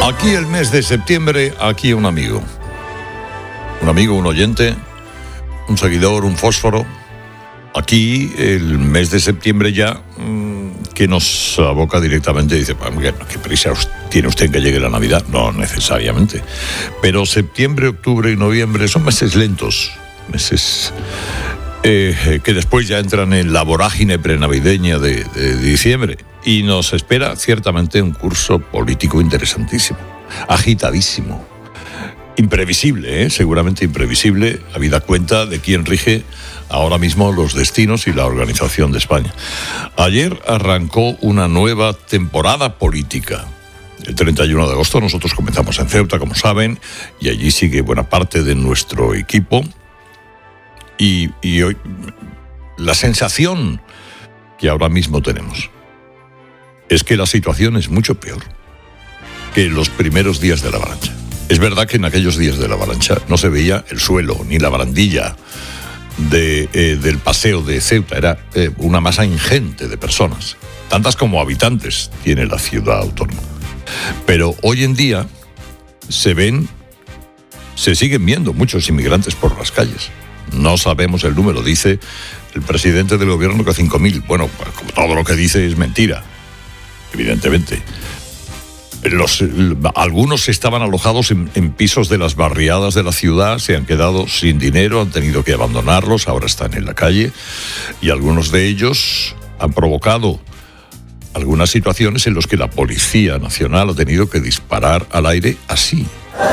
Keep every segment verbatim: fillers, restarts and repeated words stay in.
Aquí el mes de septiembre, aquí un amigo. Un amigo, un oyente, un seguidor, un fósforo. Aquí el mes de septiembre ya, mmm, que nos aboca directamente y dice, ¿qué prisa tiene usted en que llegue la Navidad? No necesariamente. Pero septiembre, octubre y noviembre son meses lentos, meses eh, que después ya entran en la vorágine prenavideña de, de diciembre. Y nos espera ciertamente un curso político interesantísimo, agitadísimo, imprevisible, ¿eh? seguramente imprevisible, habida cuenta de quién rige ahora mismo los destinos y la organización de España. Ayer arrancó una nueva temporada política. El treinta y uno de agosto nosotros comenzamos en Ceuta, como saben, y allí sigue buena parte de nuestro equipo. Y, y hoy la sensación que ahora mismo tenemos es que la situación es mucho peor que en los primeros días de la avalancha. Es verdad que en aquellos días de la avalancha no se veía el suelo ni la barandilla de, eh, del paseo de Ceuta. Era eh, una masa ingente de personas, tantas como habitantes tiene la ciudad autónoma. Pero hoy en día se ven, se siguen viendo muchos inmigrantes por las calles. No sabemos el número, dice el presidente del gobierno que cinco mil. Bueno, como todo lo que dice es mentira, evidentemente. Los, algunos estaban alojados en, en pisos de las barriadas de la ciudad, se han quedado sin dinero, han tenido que abandonarlos, ahora están en la calle, y algunos de ellos han provocado algunas situaciones en las que la Policía Nacional ha tenido que disparar al aire así.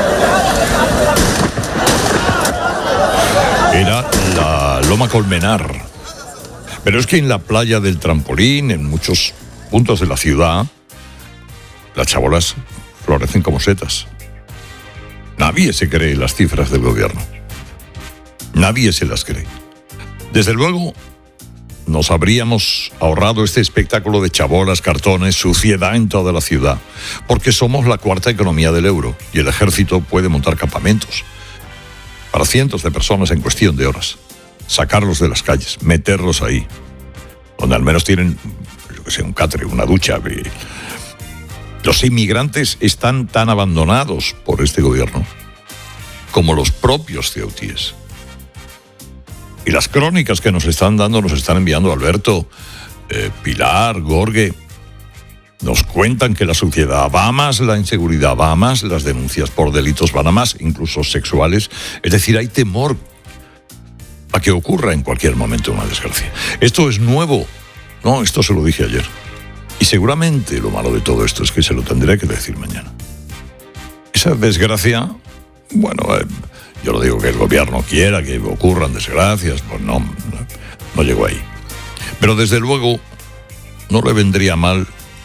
Era la Loma Colmenar. Pero es que en la playa del Trampolín, en muchos puntos de la ciudad, las chabolas florecen como setas. Nadie se cree las cifras del gobierno. Nadie se las cree. Desde luego, nos habríamos ahorrado este espectáculo de chabolas, cartones, suciedad en toda la ciudad, porque somos la cuarta economía del euro y el ejército puede montar campamentos para cientos de personas en cuestión de horas, sacarlos de las calles, meterlos ahí, donde al menos tienen, yo que sé, un catre, una ducha. Los inmigrantes están tan abandonados por este gobierno como los propios ceutíes. Y las crónicas que nos están dando, nos están enviando Alberto, eh, Pilar, Gorge, nos cuentan que la suciedad va a más, la inseguridad va a más, las denuncias por delitos van a más, incluso sexuales. Es decir, hay temor a que ocurra en cualquier momento una desgracia. Esto es nuevo. No, esto se lo dije ayer. Y seguramente lo malo de todo esto es que se lo tendré que decir mañana. Esa desgracia, bueno, eh, yo no digo que el gobierno quiera que ocurran desgracias, pues no, no, no llego ahí. Pero desde luego no le vendría mal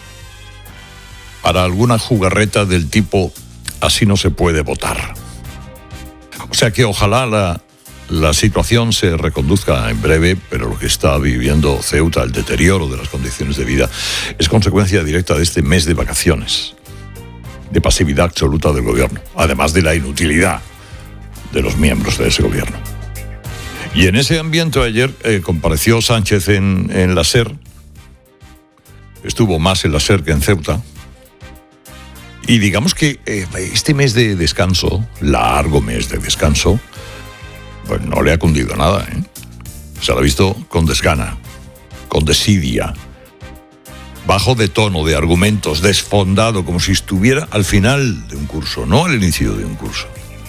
para alguna jugarreta del tipo así no se puede votar. O sea que ojalá la, la situación se reconduzca en breve, pero lo que está viviendo Ceuta, el deterioro de las condiciones de vida, es consecuencia directa de este mes de vacaciones, de pasividad absoluta del gobierno, además de la inutilidad de los miembros de ese gobierno. Y en ese ambiente ayer eh, compareció Sánchez en, en la SER, estuvo más en la SER que en Ceuta, y digamos que eh, este mes de descanso, largo mes de descanso, pues no le ha cundido nada, ¿eh? Se lo ha visto con desgana, con desidia, bajo de tono, de argumentos, desfondado, como si estuviera al final de un curso, no al inicio de un curso.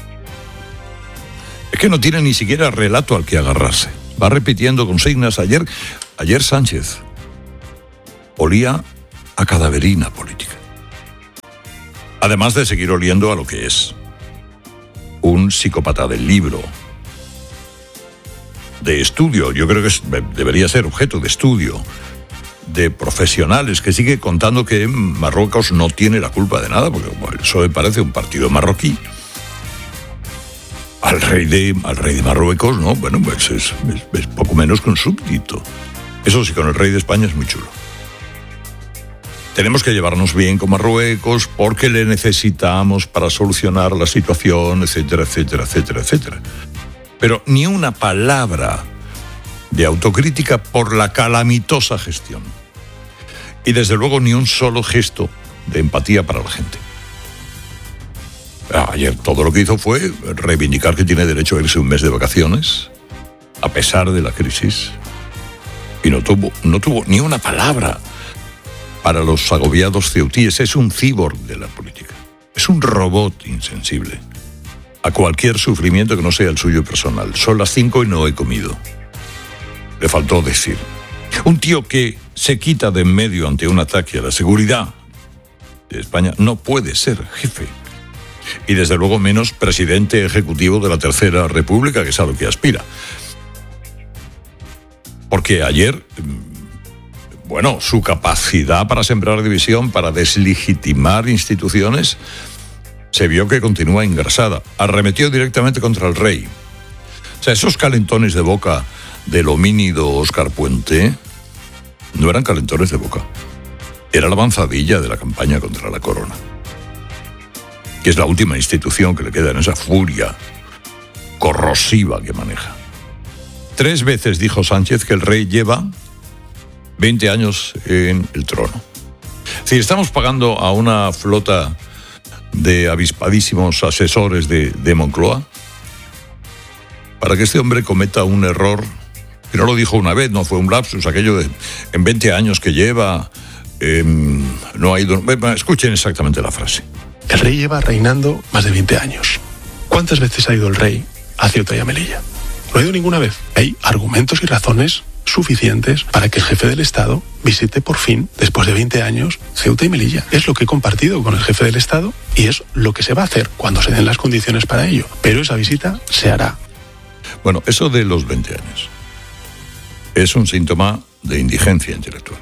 Es que no tiene ni siquiera relato al que agarrarse. Va repitiendo consignas. Ayer, ayer Sánchez olía a cadaverina política. Además de seguir oliendo a lo que es un psicópata del libro, de estudio, yo creo que es, debería ser objeto de estudio, de profesionales, que sigue contando que Marruecos no tiene la culpa de nada, porque bueno, eso me parece un partido marroquí. Al rey de, al rey de Marruecos, no, bueno, pues es, es, es poco menos que un súbdito. Eso sí, con el rey de España es muy chulo. Tenemos que llevarnos bien con Marruecos porque le necesitamos para solucionar la situación, etcétera, etcétera, etcétera, etcétera. Pero ni una palabra de autocrítica por la calamitosa gestión. Y desde luego ni un solo gesto de empatía para la gente. ayer todo lo que hizo fue reivindicar que tiene derecho a irse un mes de vacaciones, a pesar de la crisis, y no tuvo, no tuvo ni una palabra para los agobiados ceutíes. Es un cyborg de la política, es un robot insensible a cualquier sufrimiento que no sea el suyo personal. Son las cinco y no he comido. Le faltó decir. Un tío que se quita de en medio ante un ataque a la seguridad de España no puede ser jefe. Y desde luego menos presidente ejecutivo de la Tercera República, que es a lo que aspira. Porque ayer, bueno, su capacidad para sembrar división, para deslegitimar instituciones, se vio que continúa engrasada. Arremetió directamente contra el rey. O sea, esos calentones de boca del homínido Óscar Puente no eran calentones de boca. Era la avanzadilla de la campaña contra la corona, que es la última institución que le queda en esa furia corrosiva que maneja. Tres veces dijo Sánchez que el rey lleva veinte años en el trono. Si estamos pagando a una flota de avispadísimos asesores de, de Moncloa para que este hombre cometa un error que no lo dijo una vez, no fue un lapsus, aquello de en veinte años que lleva, eh, no ha ido... Escuchen exactamente la frase. El rey lleva reinando más de veinte años. ¿Cuántas veces ha ido el rey a Ceuta y a Melilla? No ha ido ninguna vez. Hay argumentos y razones suficientes para que el jefe del Estado visite por fin, después de veinte años, Ceuta y Melilla. Es lo que he compartido con el jefe del Estado y es lo que se va a hacer cuando se den las condiciones para ello. Pero esa visita se hará. Bueno, eso de los veinte años es un síntoma de indigencia intelectual,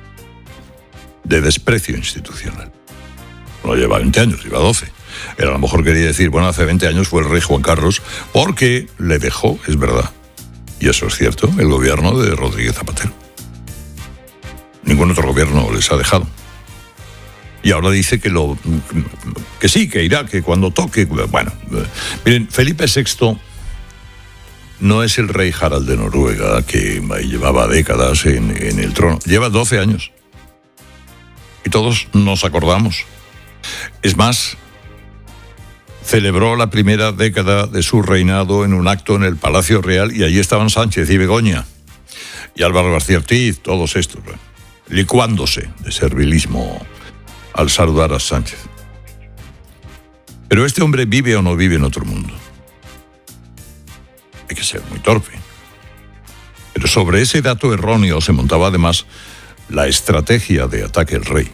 de desprecio institucional. No lleva veinte años, lleva doce. Él a lo mejor quería decir, bueno, hace veinte años fue el rey Juan Carlos, porque le dejó, es verdad, y eso es cierto, el gobierno de Rodríguez Zapatero. Ningún otro gobierno les ha dejado. Y ahora dice que lo que sí, que irá, que cuando toque... Bueno, miren, Felipe sexto no es el rey Harald de Noruega, que llevaba décadas en, en el trono. Lleva doce años. Y todos nos acordamos. Es más, celebró la primera década de su reinado en un acto en el Palacio Real y allí estaban Sánchez y Begoña y Álvaro García Ortiz, todos estos, bueno, licuándose de servilismo al saludar a Sánchez. Pero este hombre vive o no vive en otro mundo. Hay que ser muy torpe. Pero sobre ese dato erróneo se montaba además la estrategia de ataque al rey.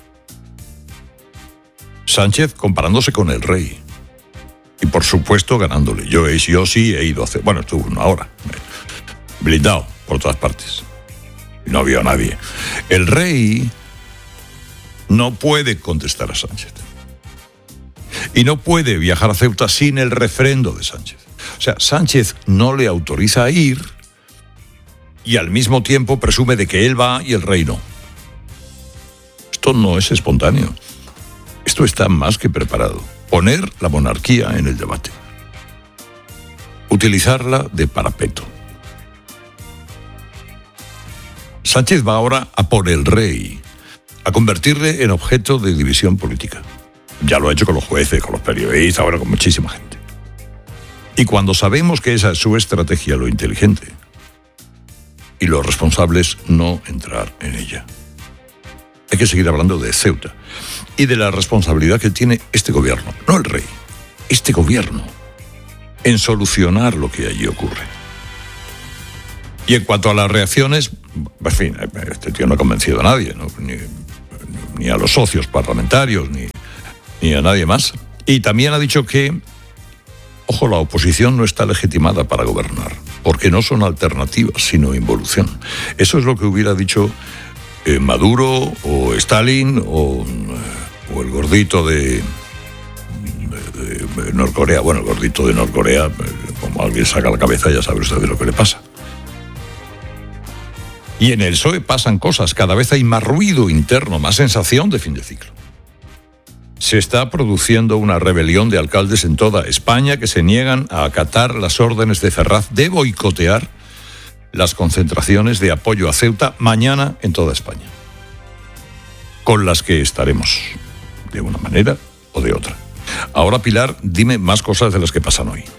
Sánchez comparándose con el rey. Y por supuesto ganándole. Yo, yo sí he ido a hacer... Bueno, estuve una hora. Blindado por todas partes. Y no había nadie. El rey no puede contestar a Sánchez. Y no puede viajar a Ceuta sin el refrendo de Sánchez. O sea, Sánchez no le autoriza a ir y al mismo tiempo presume de que él va y el rey no. Esto no es espontáneo. Esto está más que preparado. Poner la monarquía en el debate. Utilizarla de parapeto. Sánchez va ahora a por el rey, a convertirle en objeto de división política. Ya lo ha hecho con los jueces, con los periodistas, ahora con muchísima gente. Y cuando sabemos que esa es su estrategia, lo inteligente, y los responsables no entrar en ella. Hay que seguir hablando de Ceuta y de la responsabilidad que tiene este gobierno, no el rey, este gobierno, en solucionar lo que allí ocurre. Y en cuanto a las reacciones, en fin, este tío no ha convencido a nadie, ¿no? ni, ni a los socios parlamentarios, ni, ni a nadie más. Y también ha dicho que, ojo, la oposición no está legitimada para gobernar, porque no son alternativas, sino involución. Eso es lo que hubiera dicho eh, Maduro o Stalin o, o el gordito de, de, de Norcorea. Bueno, el gordito de Norcorea, como alguien saca la cabeza, ya sabe usted de lo que le pasa. Y en el P S O E pasan cosas, cada vez hay más ruido interno, más sensación de fin de ciclo. Se está produciendo una rebelión de alcaldes en toda España que se niegan a acatar las órdenes de Ferraz de boicotear las concentraciones de apoyo a Ceuta mañana en toda España, con las que estaremos de una manera o de otra. Ahora, Pilar, dime más cosas de las que pasan hoy.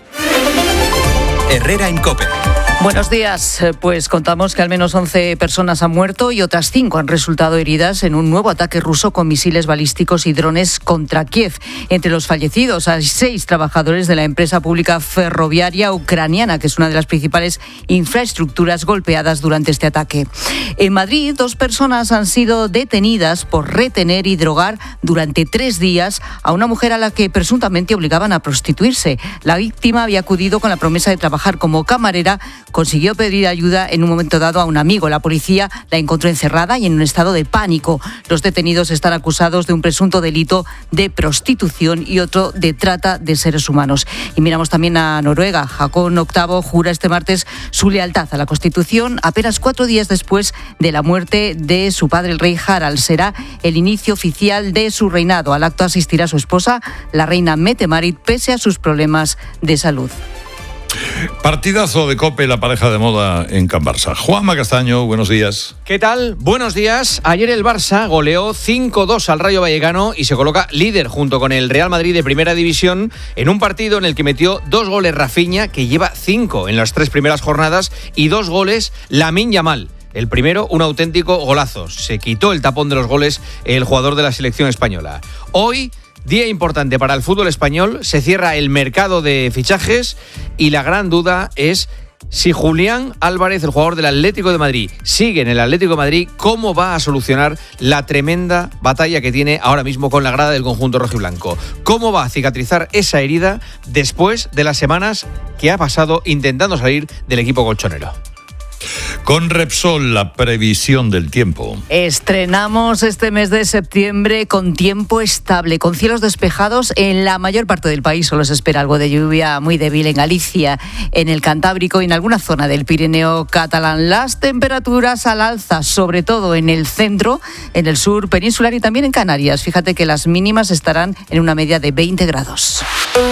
Herrera en COPE. Buenos días. Pues contamos que al menos once personas han muerto y otras cinco han resultado heridas en un nuevo ataque ruso con misiles balísticos y drones contra Kiev. Entre los fallecidos hay seis trabajadores de la empresa pública ferroviaria ucraniana, que es una de las principales infraestructuras golpeadas durante este ataque. En Madrid, dos personas han sido detenidas por retener y drogar durante tres días a una mujer a la que presuntamente obligaban a prostituirse. La víctima había acudido con la promesa de trabajar como camarera. Consiguió pedir ayuda en un momento dado a un amigo. La policía la encontró encerrada y en un estado de pánico. Los detenidos están acusados de un presunto delito de prostitución y otro de trata de seres humanos. Y miramos también a Noruega. Haakon octavo jura este martes su lealtad a la Constitución apenas cuatro días después de la muerte de su padre, el rey Harald. Será el inicio oficial de su reinado. Al acto asistirá su esposa, la reina Mette-Marit, pese a sus problemas de salud. Partidazo de COPE, la pareja de moda en Can Barça. Juanma Castaño, buenos días. ¿Qué tal? Buenos días. Ayer el Barça goleó cinco dos al Rayo Vallecano y se coloca líder junto con el Real Madrid de Primera División en un partido en el que metió dos goles Rafinha, que lleva cinco en las tres primeras jornadas, y dos goles Lamine Yamal. El primero, un auténtico golazo. Se quitó el tapón de los goles el jugador de la selección española. Hoy, día importante para el fútbol español, se cierra el mercado de fichajes y la gran duda es si Julián Álvarez, el jugador del Atlético de Madrid, sigue en el Atlético de Madrid, ¿cómo va a solucionar la tremenda batalla que tiene ahora mismo con la grada del conjunto rojiblanco? ¿Cómo va a cicatrizar esa herida después de las semanas que ha pasado intentando salir del equipo colchonero? Con Repsol, la previsión del tiempo. Estrenamos este mes de septiembre con tiempo estable, con cielos despejados en la mayor parte del país. Solo se espera algo de lluvia muy débil en Galicia, en el Cantábrico y en alguna zona del Pirineo catalán. Las temperaturas al alza, sobre todo en el centro, en el sur peninsular y también en Canarias. Fíjate que las mínimas estarán en una media de veinte grados.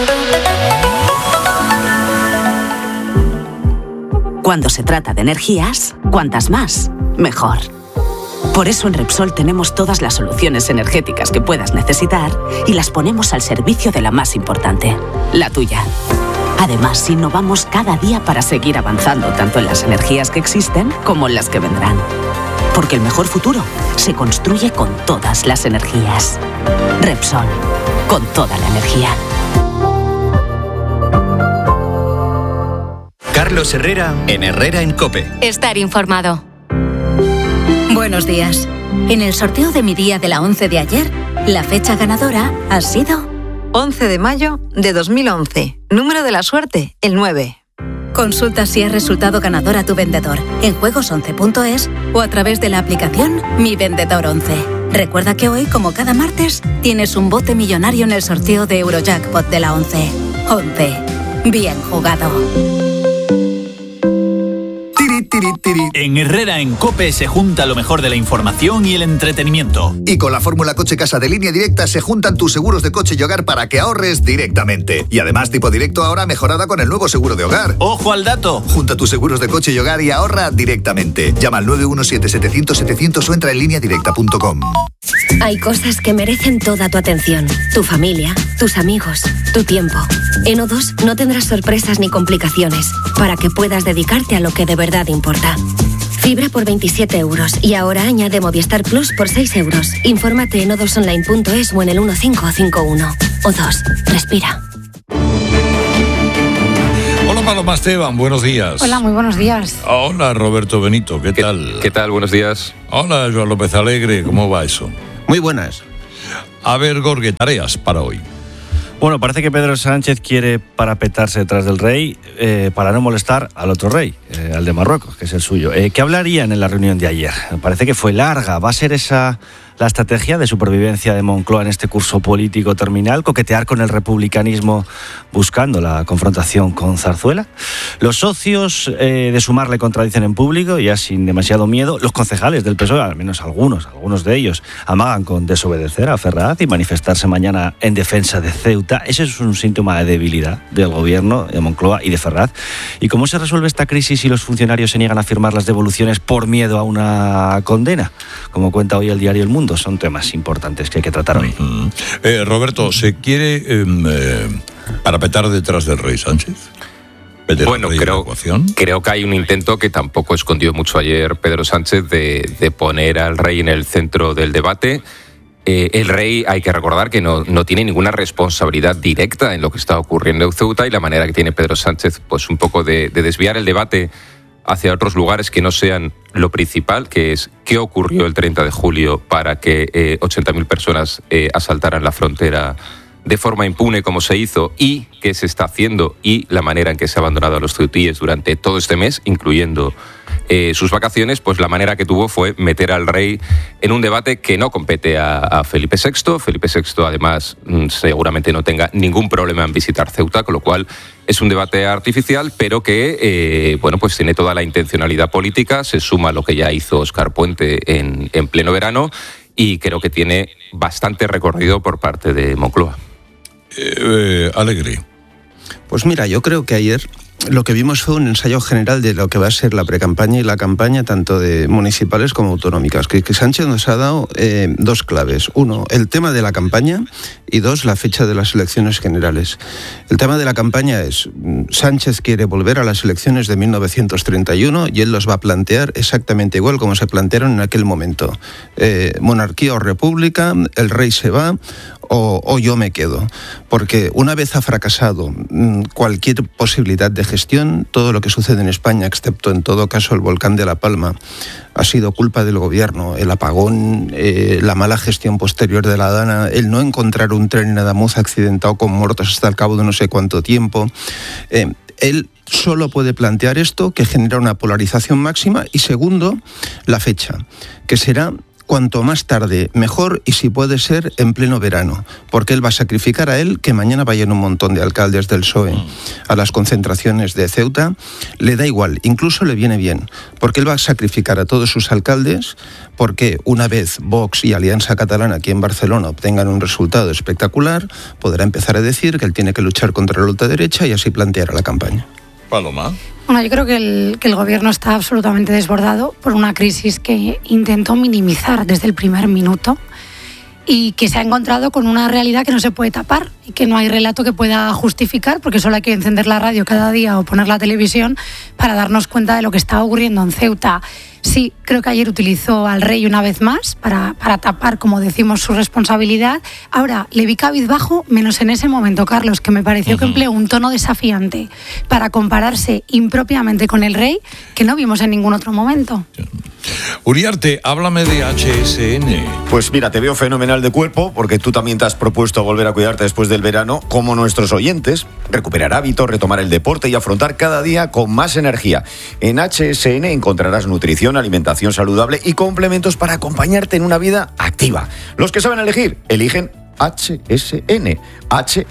Cuando se trata de energías, cuantas más, mejor. Por eso en Repsol tenemos todas las soluciones energéticas que puedas necesitar y las ponemos al servicio de la más importante, la tuya. Además, innovamos cada día para seguir avanzando tanto en las energías que existen como en las que vendrán. Porque el mejor futuro se construye con todas las energías. Repsol, con toda la energía. Carlos Herrera en Herrera en COPE. Estar informado. Buenos días. En el sorteo de mi día de la once de ayer, la fecha ganadora ha sido once de mayo de dos mil once. Número de la suerte, el nueve. Consulta si has resultado ganador a tu vendedor en juegos once punto es o a través de la aplicación Mi Vendedor once. Recuerda que hoy, como cada martes, tienes un bote millonario en el sorteo de Eurojackpot de la once. once. Bien jugado. En Herrera en COPE se junta lo mejor de la información y el entretenimiento. Y con la fórmula Coche Casa de Línea Directa se juntan tus seguros de coche y hogar para que ahorres directamente. Y además Tipo Directo ahora mejorada con el nuevo seguro de hogar. ¡Ojo al dato! Junta tus seguros de coche y hogar y ahorra directamente. Llama al nueve uno siete, setecientos, setecientos o entra en línea directa punto com. Hay cosas que merecen toda tu atención. Tu familia, tus amigos, tu tiempo. En O dos no tendrás sorpresas ni complicaciones para que puedas dedicarte a lo que de verdad importa. Fibra por veintisiete euros y ahora añade Movistar Plus por seis euros. Infórmate en o dos online punto es o en el uno cinco cinco uno. O dos, respira. Hola Paloma Esteban, buenos días. Hola, muy buenos días. Hola Roberto Benito, ¿qué, ¿Qué tal? ¿Qué tal? Buenos días. Hola Joan López Alegre, ¿cómo va eso? Muy buenas. A ver, Gorge, tareas para hoy. Bueno, parece que Pedro Sánchez quiere parapetarse detrás del rey eh, para no molestar al otro rey, eh, al de Marruecos, que es el suyo. Eh, ¿Qué hablarían en la reunión de ayer? Parece que fue larga. ¿Va a ser esa la estrategia de supervivencia de Moncloa en este curso político terminal? ¿Coquetear con el republicanismo buscando la confrontación con Zarzuela? Los socios eh, de Sumar le contradicen en público, ya sin demasiado miedo. Los concejales del P S O E, al menos algunos, algunos de ellos, amagan con desobedecer a Ferraz y manifestarse mañana en defensa de Ceuta. Ese es un síntoma de debilidad del gobierno de Moncloa y de Ferraz. ¿Y cómo se resuelve esta crisis si los funcionarios se niegan a firmar las devoluciones por miedo a una condena? Como cuenta hoy el diario El Mundo. mundo. Son temas importantes que hay que tratar hoy. Uh-huh. eh, Roberto, ¿se quiere eh, eh, parapetar detrás del rey Sánchez? Bueno, creo, creo que hay un intento que tampoco escondió mucho ayer Pedro Sánchez de, de poner al rey en el centro del debate. Eh, el rey, hay que recordar que no, no tiene ninguna responsabilidad directa en lo que está ocurriendo en Ceuta, y la manera que tiene Pedro Sánchez, pues un poco de, de desviar el debate hacia otros lugares que no sean lo principal, que es qué ocurrió el treinta de julio para que eh, ochenta mil personas eh, asaltaran la frontera de forma impune como se hizo, y qué se está haciendo, y la manera en que se ha abandonado a los ceutíes durante todo este mes, incluyendo eh, sus vacaciones. Pues la manera que tuvo fue meter al rey en un debate que no compete a, a Felipe sexto. Felipe sexto, además, seguramente no tenga ningún problema en visitar Ceuta, con lo cual es un debate artificial, pero que eh, bueno, pues tiene toda la intencionalidad política. Se suma a lo que ya hizo Óscar Puente en, en pleno verano, y creo que tiene bastante recorrido por parte de Moncloa. Eh, eh, Alegre. Pues mira, yo creo que ayer lo que vimos fue un ensayo general de lo que va a ser la precampaña y la campaña, tanto de municipales como autonómicas. Que, que Sánchez nos ha dado eh, dos claves. Uno, el tema de la campaña, y dos, la fecha de las elecciones generales. El tema de la campaña es, Sánchez quiere volver a las elecciones de mil novecientos treinta y uno, y él los va a plantear exactamente igual como se plantearon en aquel momento. Eh, monarquía o república, el rey se va, O, o yo me quedo, porque una vez ha fracasado cualquier posibilidad de gestión, todo lo que sucede en España, excepto en todo caso el volcán de La Palma, ha sido culpa del gobierno. El apagón, eh, la mala gestión posterior de la Dana, el no encontrar un tren en Adamuz accidentado con muertos hasta el cabo de no sé cuánto tiempo. Eh, él solo puede plantear esto, que genera una polarización máxima, y segundo, la fecha, que será cuanto más tarde mejor, y si puede ser en pleno verano, porque él va a sacrificar a él que mañana vayan un montón de alcaldes del P S O E a las concentraciones de Ceuta. Le da igual, incluso le viene bien, porque él va a sacrificar a todos sus alcaldes, porque una vez Vox y Alianza Catalana aquí en Barcelona obtengan un resultado espectacular, podrá empezar a decir que él tiene que luchar contra la ultraderecha y así planteará la campaña. Paloma. Bueno, yo creo que el, que el gobierno está absolutamente desbordado por una crisis que intentó minimizar desde el primer minuto, y que se ha encontrado con una realidad que no se puede tapar y que no hay relato que pueda justificar, porque solo hay que encender la radio cada día o poner la televisión para darnos cuenta de lo que está ocurriendo en Ceuta. Sí, creo que ayer utilizó al rey una vez más para, para tapar, como decimos, su responsabilidad. Ahora, le vi cabizbajo, menos en ese momento, Carlos, que me pareció uh-huh. que empleó un tono desafiante para compararse impropiamente con el rey, que no vimos en ningún otro momento. Uriarte, háblame de H S N. Pues mira, te veo fenomenal de cuerpo, porque tú también te has propuesto volver a cuidarte después del verano, como nuestros oyentes, recuperar hábitos, retomar el deporte y afrontar cada día con más energía. En H S N encontrarás nutrición, alimentación saludable y complementos para acompañarte en una vida activa. Los que saben elegir, eligen H S N. H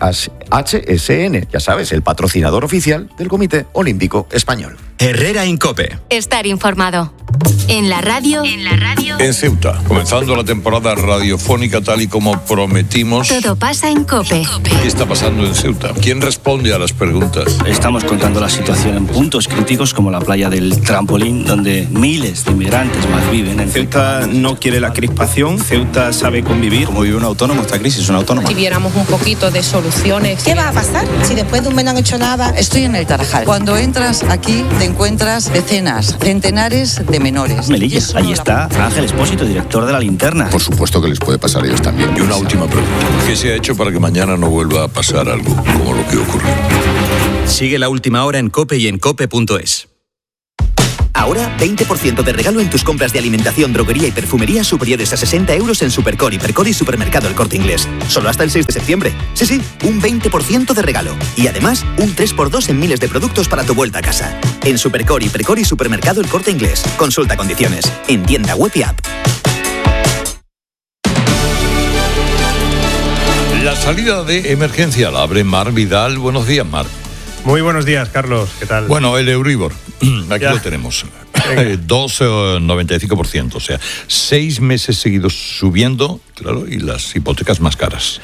S N, ya sabes, el patrocinador oficial del Comité Olímpico Español. Herrera en COPE. Estar informado. En la radio. En la radio. En Ceuta, comenzando la temporada radiofónica tal y como prometimos. Todo pasa en COPE. ¿Qué está pasando en Ceuta? ¿Quién responde a las preguntas? Estamos contando la situación en puntos críticos como la playa del Trampolín, donde miles de inmigrantes más viven. En Ceuta no quiere la crispación, Ceuta sabe convivir. Como vive un autónomo, esta crisis es una autónoma. Si viéramos un poquito de soluciones. ¿Qué va a pasar si después de un mes no han hecho nada? Estoy en el Tarajal. Cuando entras aquí te encuentras decenas, centenares de menores. Melilla, ahí está Ángel Espósito, director de La Linterna. Por supuesto que les puede pasar a ellos también. Y una última pregunta. ¿Qué se ha hecho para que mañana no vuelva a pasar algo como lo que ocurrió? Sigue La Última Hora en COPE y en cope punto es. Ahora, veinte por ciento de regalo en tus compras de alimentación, droguería y perfumería superiores a sesenta euros en Supercore, Hipercore y Supermercado El Corte Inglés. Solo hasta el seis de septiembre. Sí, sí, un veinte por ciento de regalo. Y además, un tres por dos en miles de productos para tu vuelta a casa. En Supercore, Hipercore y Supermercado El Corte Inglés. Consulta condiciones. En tienda web y app. La salida de emergencia la abre Mar Vidal. Buenos días, Mar. Muy buenos días, Carlos. ¿Qué tal? Bueno, el Euribor, aquí ya lo tenemos. dos coma noventa y cinco por ciento, o sea, seis meses seguidos subiendo, claro, y las hipotecas más caras.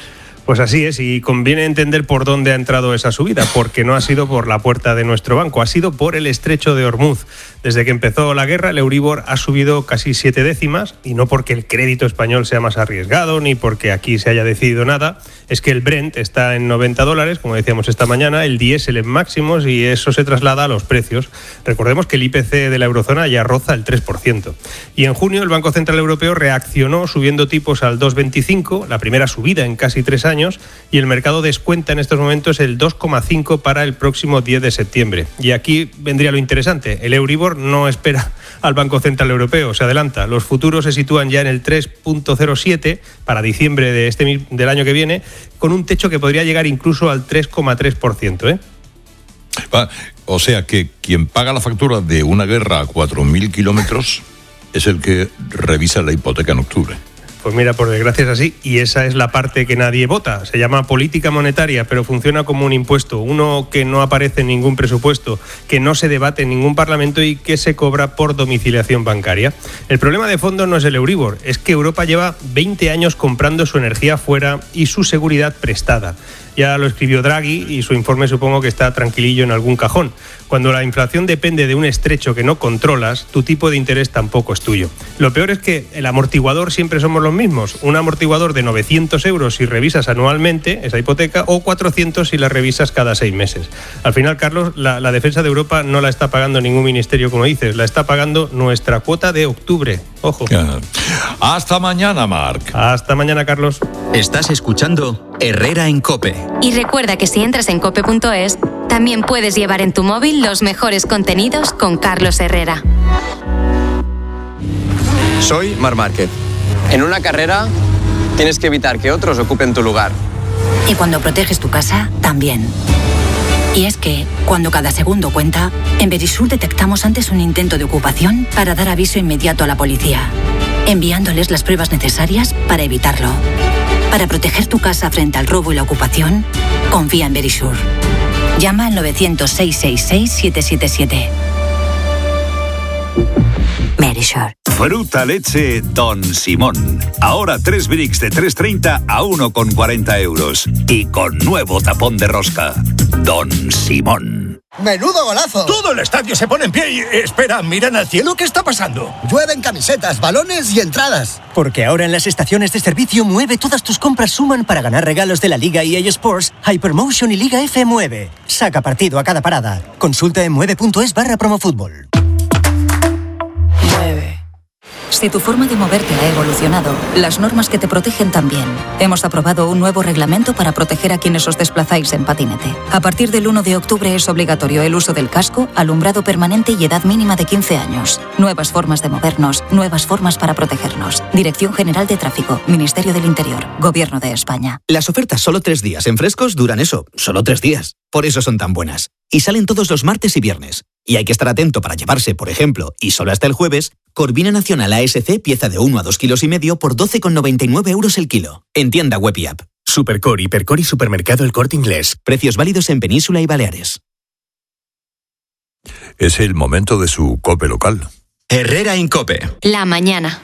Pues así es, y conviene entender por dónde ha entrado esa subida, porque no ha sido por la puerta de nuestro banco, ha sido por el estrecho de Hormuz. Desde que empezó la guerra, el Euribor ha subido casi siete décimas, y no porque el crédito español sea más arriesgado, ni porque aquí se haya decidido nada, es que el Brent está en noventa dólares, como decíamos esta mañana, el diésel en máximos, y eso se traslada a los precios. Recordemos que el I P C de la eurozona ya roza el tres por ciento. Y en junio el Banco Central Europeo reaccionó subiendo tipos al dos coma veinticinco, la primera subida en casi tres años, y el mercado descuenta en estos momentos el dos coma cinco para el próximo diez de septiembre. Y aquí vendría lo interesante, el Euribor no espera al Banco Central Europeo, se adelanta. Los futuros se sitúan ya en el tres coma cero siete para diciembre de este, del año que viene, con un techo que podría llegar incluso al tres coma tres por ciento, ¿eh? O sea que quien paga la factura de una guerra a cuatro mil kilómetros es el que revisa la hipoteca en octubre. Pues mira, por desgracia es así, y esa es la parte que nadie vota. Se llama política monetaria, pero funciona como un impuesto, uno que no aparece en ningún presupuesto, que no se debate en ningún parlamento y que se cobra por domiciliación bancaria. El problema de fondo no es el Euribor, es que Europa lleva veinte años comprando su energía fuera y su seguridad prestada. Ya lo escribió Draghi y su informe supongo que está tranquilillo en algún cajón. Cuando la inflación depende de un estrecho que no controlas, tu tipo de interés tampoco es tuyo. Lo peor es que el amortiguador siempre somos los mismos. Un amortiguador de novecientos euros si revisas anualmente esa hipoteca, o cuatrocientos si la revisas cada seis meses. Al final, Carlos, la, la defensa de Europa no la está pagando ningún ministerio, como dices, la está pagando nuestra cuota de octubre. Ojo. Hasta mañana, Marc. Hasta mañana, Carlos. Estás escuchando Herrera en COPE. Y recuerda que si entras en cope punto es, también puedes llevar en tu móvil los mejores contenidos con Carlos Herrera. Soy Marc Márquez. En una carrera tienes que evitar que otros ocupen tu lugar. Y cuando proteges tu casa, también. Y es que, cuando cada segundo cuenta, en Verisur detectamos antes un intento de ocupación para dar aviso inmediato a la policía, enviándoles las pruebas necesarias para evitarlo. Para proteger tu casa frente al robo y la ocupación, confía en Verisur. Llama al novecientos, seiscientos sesenta y seis, siete siete siete. Verisur. Fruta leche Don Simón. Ahora tres bricks de tres treinta a uno con cuarenta euros. Y con nuevo tapón de rosca. Don Simón. ¡Menudo golazo! Todo el estadio se pone en pie y... Espera, miran al cielo, ¿qué está pasando? Llueven camisetas, balones y entradas. Porque ahora en las estaciones de servicio Mueve todas tus compras suman para ganar regalos de la Liga E A Sports, Hypermotion y Liga F Mueve. Saca partido a cada parada. Consulta en mueve punto es barra promofútbol. Si tu forma de moverte ha evolucionado, las normas que te protegen también. Hemos aprobado un nuevo reglamento para proteger a quienes os desplazáis en patinete. A partir del uno de octubre es obligatorio el uso del casco, alumbrado permanente y edad mínima de quince años. Nuevas formas de movernos, nuevas formas para protegernos. Dirección General de Tráfico, Ministerio del Interior, Gobierno de España. Las ofertas solo tres días en Frescos duran eso, solo tres días. Por eso son tan buenas. Y salen todos los martes y viernes. Y hay que estar atento para llevarse, por ejemplo, y solo hasta el jueves, Corvina Nacional A S C pieza de uno a dos kilos y medio por doce con noventa y nueve euros el kilo. En tienda web y app. Supercor, Hipercor y Supermercado El Corte Inglés. Precios válidos en Península y Baleares. Es el momento de su COPE local. Herrera en COPE. La mañana.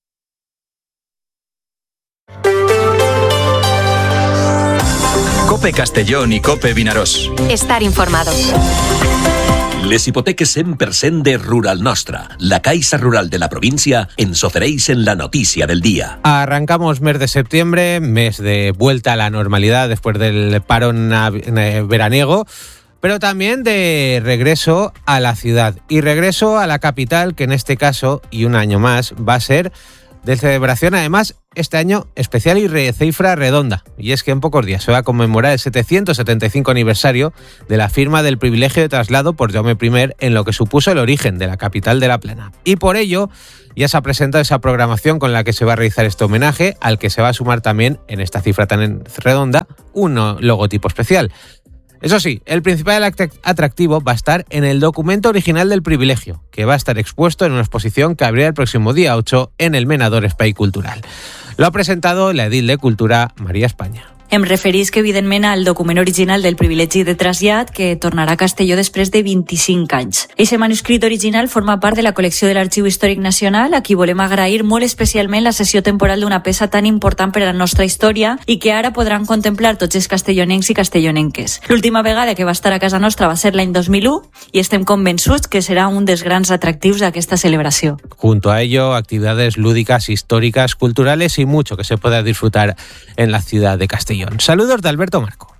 COPE Castellón y COPE Vinaròs. Estar informado. Les hipoteques cent per cent de Rural Nostra. La Caixa Rural de la provincia ens ofereix en la noticia del día. Arrancamos mes de septiembre, mes de vuelta a la normalidad después del parón veraniego, pero también de regreso a la ciudad y regreso a la capital, que en este caso, y un año más, va a ser de celebración, además, este año especial y re cifra redonda. Y es que en pocos días se va a conmemorar el setecientos setenta y cinco aniversario de la firma del privilegio de traslado por Jaume primer en lo que supuso el origen de la capital de la Plana. Y por ello ya se ha presentado esa programación con la que se va a realizar este homenaje, al que se va a sumar también, en esta cifra tan redonda, un logotipo especial. Eso sí, el principal atractivo va a estar en el documento original del privilegio, que va a estar expuesto en una exposición que abrirá el próximo día ocho en el Menador Espai Cultural. Lo ha presentado la edil de Cultura, María España. Em referisc, evidentment, al document original del privilegi de trasllat que tornarà a Castelló després de vint-i-cinc anys. Eixe manuscrit original forma part de la col·lecció de l'Arxiu Històric Nacional, a qui volem agrair molt especialment la cessió temporal d'una peça tan important per a la nostra història i que ara podran contemplar tots els castellonencs i castellonenques. L'última vegada que va estar a casa nostra va ser l'any dos mil u i estem convençuts que serà un dels grans atractius d'aquesta celebració. Junto a ello, actividades lúdicas, históricas, culturales y mucho que se pueda disfrutar en la ciudad de Castellón. Saludos de Alberto Marco.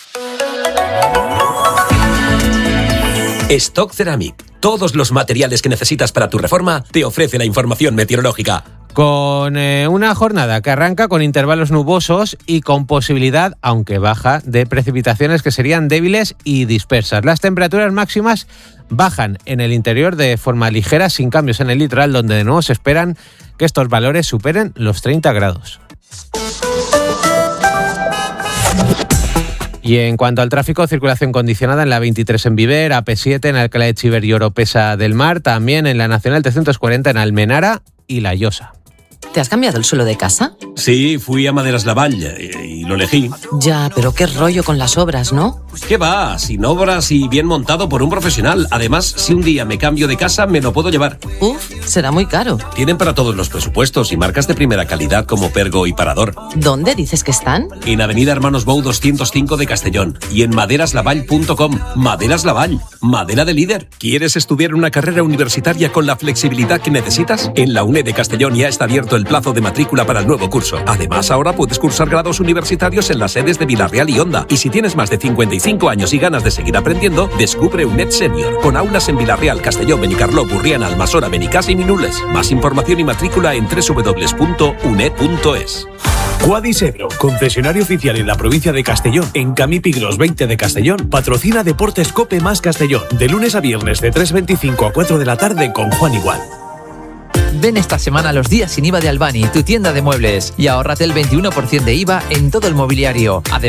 Stock Ceramic. Todos los materiales que necesitas para tu reforma te ofrece la información meteorológica. Con eh, una jornada que arranca con intervalos nubosos y con posibilidad, aunque baja, de precipitaciones que serían débiles y dispersas. Las temperaturas máximas bajan en el interior de forma ligera, sin cambios en el litoral, donde de nuevo se esperan que estos valores superen los treinta grados. Y en cuanto al tráfico, circulación condicionada en la veintitrés en Viver, A P siete en Alcalá de Chiver y Oropesa del Mar, también en la Nacional trescientos cuarenta en Almenara y La Llosa. ¿Te has cambiado el suelo de casa? Sí, fui a Maderas Lavalle y lo elegí. Ya, pero qué rollo con las obras, ¿no? ¿Qué va? Sin obras y bien montado por un profesional. Además, si un día me cambio de casa, me lo puedo llevar. Uf, será muy caro. Tienen para todos los presupuestos y marcas de primera calidad como Pergo y Parador. ¿Dónde dices que están? En Avenida Hermanos Bou doscientos cinco de Castellón y en maderas lavall punto com. Maderas Lavall, madera de líder. ¿Quieres estudiar una carrera universitaria con la flexibilidad que necesitas? En la UNED de Castellón ya está abierto el plazo de matrícula para el nuevo curso. Además, ahora puedes cursar grados universitarios en las sedes de Villarreal y Onda. Y si tienes más de cincuenta y cinco años y ganas de seguir aprendiendo, descubre UNED Senior, con aulas en Villarreal, Castellón, Benicarló, Burriana, Almasora, Benicàssim y Nules. Más información y matrícula en doble u doble u doble u punto uned punto es. Quadisegro, concesionario oficial en la provincia de Castellón, en Camí Pigros veinte de Castellón, patrocina Deportes Cope más Castellón, de lunes a viernes de tres veinticinco a cuatro de la tarde con Juan Igual. Ven esta semana a los días sin I V A de Albani, tu tienda de muebles, y ahórrate el veintiuno por ciento de I V A en todo el mobiliario. Además,